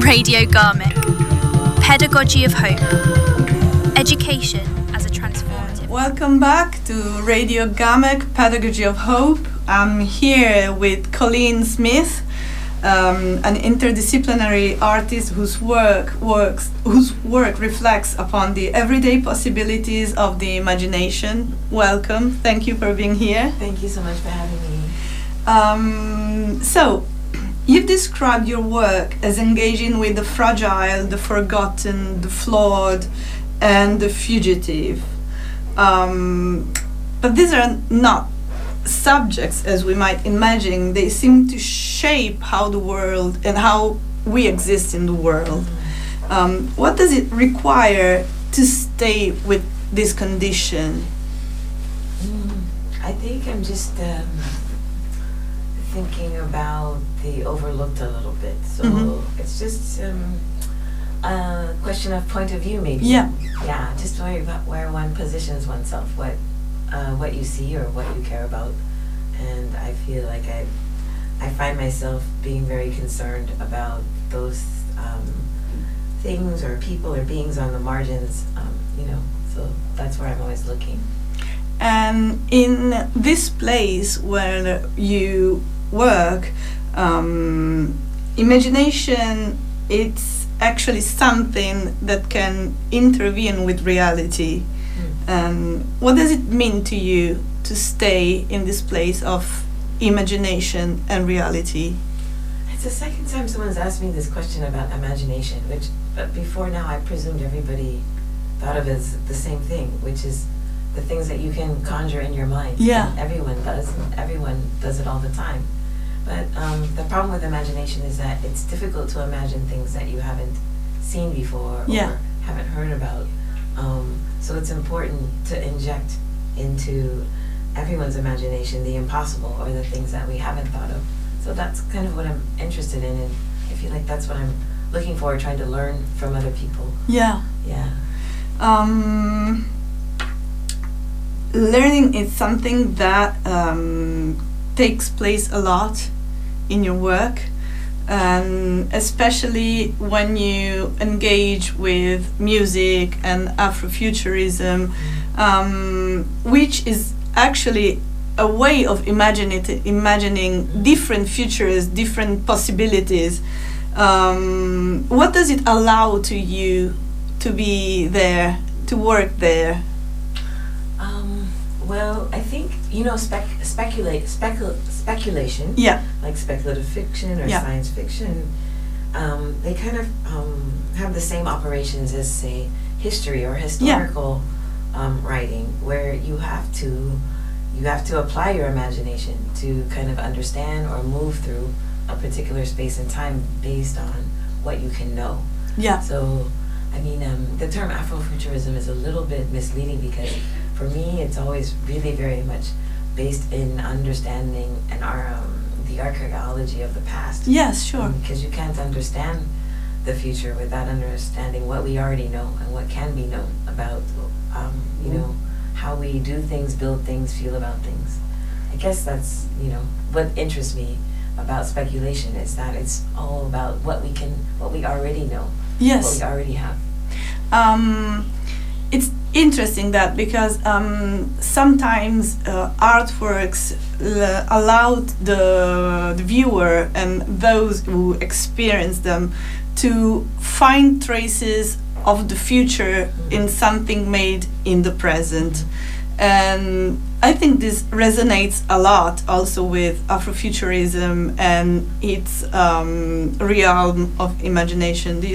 Radio Garmick. Pedagogy of Hope. Education as a transformative. Welcome back to Radio Garmick, Pedagogy of Hope. I'm here with Colleen Smith, an interdisciplinary artist whose work reflects upon the everyday possibilities of the imagination. Welcome. Thank you for being here. Thank you so much for having me. So, you've described your work as engaging with the fragile, the forgotten, the flawed, and the fugitive. But these are not subjects as we might imagine. They seem to shape how the world and how we exist in the world. What does it require to stay with this condition? I think I'm just thinking about the overlooked a little bit. So it's just a question of point of view, maybe. Yeah. Yeah, just where one positions oneself, what you see or what you care about. And I feel like I find myself being very concerned about those things or people or beings on the margins, so that's where I'm always looking. And in this place where you work, imagination, it's actually something that can intervene with reality. And what does it mean to you to stay in this place of imagination and reality? It's the second time someone's asked me this question about imagination, but before now I presumed everybody thought of as the same thing, which is the things that you can conjure in your mind. Yeah. And everyone does it all the time. But the problem with imagination is that it's difficult to imagine things that you haven't seen before or haven't heard about. So it's important to inject into everyone's imagination the impossible or the things that we haven't thought of. So that's kind of what I'm interested in, and I feel like that's what I'm looking for, trying to learn from other people. Yeah. Yeah. Learning is something that takes place a lot in your work, and especially when you engage with music and Afrofuturism, which is actually a way of imagining different futures, different possibilities. What does it allow to you to be there, to work there? Well, I think, speculation, like speculative fiction or science fiction, they kind of have the same operations as, say, history or historical writing, where you have to apply your imagination to kind of understand or move through a particular space and time based on what you can know. Yeah. So, I mean, the term Afrofuturism is a little bit misleading because for me, it's always really very much based in understanding the archaeology of the past. Yes, sure. Because you can't understand the future without understanding what we already know and what can be known about, how we do things, build things, feel about things. I guess that's, what interests me about speculation is that it's all about what we already know. Yes. What we already have. It's interesting that because sometimes artworks allowed the viewer and those who experience them to find traces of the future in something made in the present. And I think this resonates a lot also with Afrofuturism and its realm of imagination. Do you